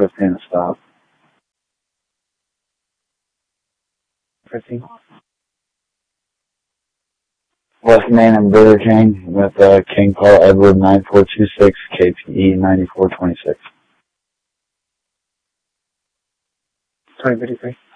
15 stop. 15. West Main and Burger King with King Paul Edward 9426 KPE 9426. 2053.